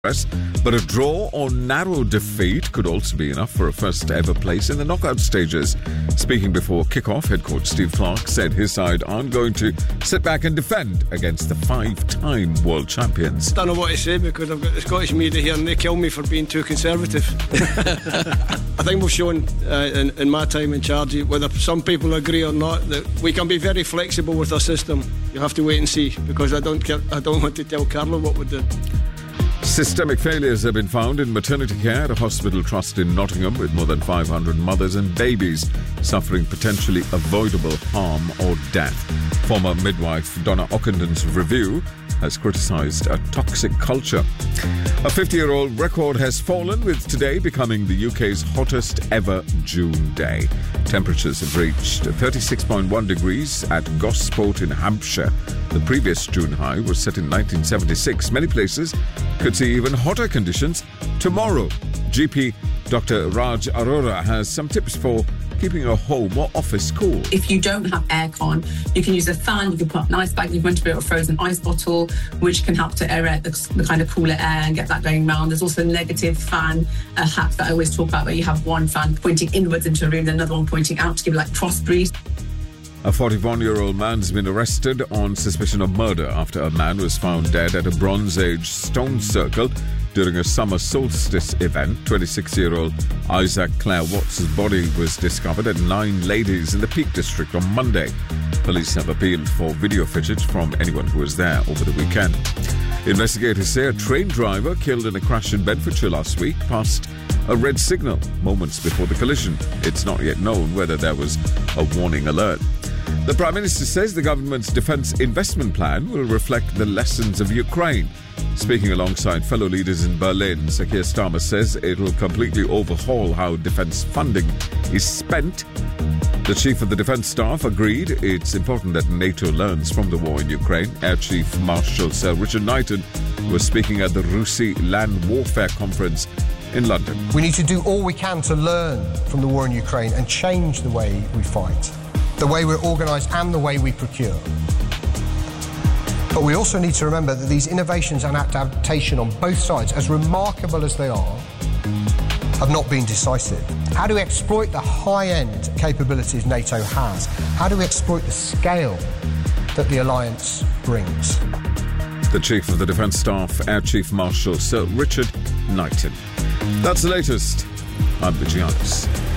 but a draw or narrow defeat could also be enough for a first-ever place in the knockout stages. Speaking before kick-off, head coach Steve Clarke said his side aren't going to sit back and defend against the five-time world champions. I don't know what to say because I've got the Scottish media here and they kill me for being too conservative. I think we've shown in my time in charge, whether some people agree or not, that we can be very flexible with our system. You have to wait and see, because I don't want to tell Carlo what we do. Systemic failures have been found in maternity care at a hospital trust in Nottingham, with more than 500 mothers and babies suffering potentially avoidable harm or death. Former midwife Donna Ockendon's review has criticised a toxic culture. A 50-year-old record has fallen, with today becoming the UK's hottest ever June day. Temperatures have reached 36.1 degrees at Gosport in Hampshire. The previous June high was set in 1976. Many places could see even hotter conditions tomorrow. GP Dr. Raj Arora has some tips for keeping your home or office cool. If you don't have aircon, you can use a fan, you can put an ice bag, you can put a frozen ice bottle, which can help to aerate the kind of cooler air and get that going round. There's also negative fan hats that I always talk about, where you have one fan pointing inwards into a room, then another one pointing out to give it like cross breeze. A 41-year-old man's been arrested on suspicion of murder after a man was found dead at a Bronze Age stone circle during a summer solstice event. 26-year-old Isaac Clare Watts' body was discovered at Nine Ladies in the Peak District on Monday. Police have appealed for video footage from anyone who was there over the weekend. Investigators say a train driver killed in a crash in Bedfordshire last week passed a red signal moments before the collision. It's not yet known whether there was a warning alert. The Prime Minister says the government's defence investment plan will reflect the lessons of Ukraine. Speaking alongside fellow leaders in Berlin, Sir Keir Starmer says it will completely overhaul how defence funding is spent. The Chief of the Defence Staff agreed it's important that NATO learns from the war in Ukraine. Air Chief Marshal Sir Richard Knighton was speaking at the RUSI Land Warfare Conference in London. We need to do all we can to learn from the war in Ukraine and change the way we fight, the way we're organised and the way we procure. But we also need to remember that these innovations and adaptation on both sides, as remarkable as they are, have not been decisive. How do we exploit the high-end capabilities NATO has? How do we exploit the scale that the alliance brings? The Chief of the Defence Staff, Air Chief Marshal Sir Richard Knighton. That's the latest. I'm Vigianis.